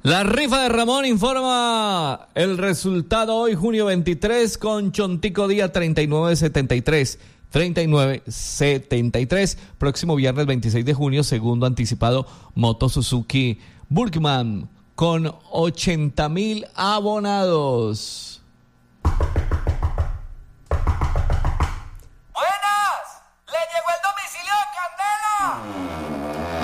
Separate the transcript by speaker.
Speaker 1: La rifa de Ramón informa el resultado hoy, junio 23, con Chontico Día 3973. 3973. Próximo viernes 26 de junio, segundo anticipado, Moto Suzuki Burkman con 80,000 abonados.